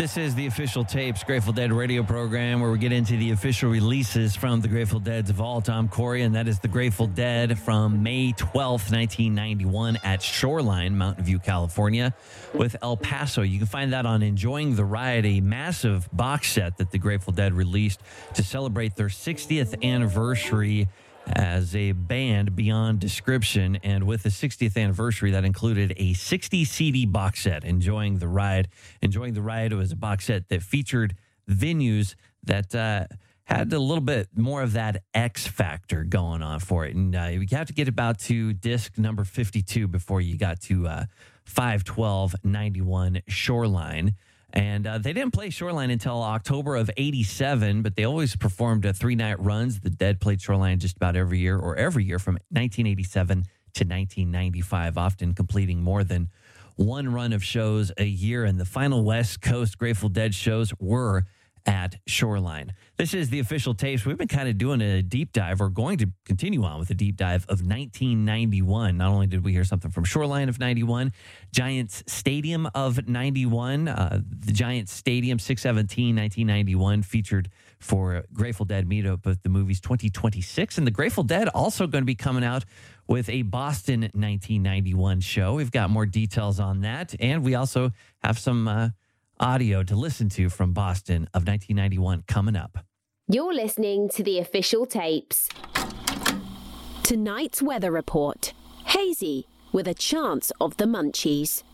This is the Official Tapes Grateful Dead radio program where we get into the official releases from the Grateful Dead's vault. I'm Corey, and that is the Grateful Dead from May 12th, 1991 at Shoreline, Mountain View, California, with El Paso. You can find that on Enjoying the Ride, a massive box set that the Grateful Dead released to celebrate their 60th anniversary as a band beyond description. And with the 60th anniversary, that included a 60 CD box set, Enjoying the Ride. Enjoying the Ride was a box set that featured venues that had a little bit more of that X factor going on for it. And you have to get about to disc number 52 before you got to 5/12/91 Shoreline. And they didn't play Shoreline until October of 87, but they always performed 3-night runs. The Dead played Shoreline just about every year from 1987 to 1995, often completing more than one run of shows a year. And the final West Coast Grateful Dead shows were at Shoreline. This is the Official Tapes. We've been kind of doing a deep dive. We're going to continue on with a deep dive of 1991. Not only did we hear something from Shoreline of 91, Giants Stadium of 91, the Giants Stadium 6/17, 1991 featured for Grateful Dead meetup at the movies 2026. And the Grateful Dead also going to be coming out with a Boston 1991 show. We've got more details on that. And we also have some audio to listen to from Boston of 1991 coming up. You're listening to the Official Tapes. Tonight's weather report. Hazy with a chance of the munchies.